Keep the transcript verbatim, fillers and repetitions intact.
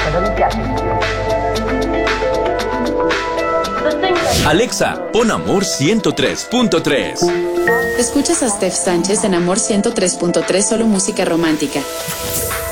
Alexa, pon Amor ciento tres punto tres. Escuchas a Steph Sánchez en Amor ciento tres punto tres, solo música romántica.